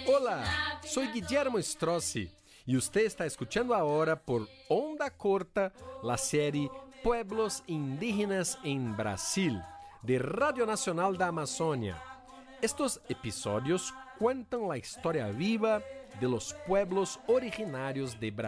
Hola, soy Guillermo Strozzi y usted está escuchando ahora por Onda Corta la serie Pueblos Indígenas en Brasil, de Radio Nacional da Amazônia. Estos episodios cuentan la historia viva de los pueblos originarios de Brasil.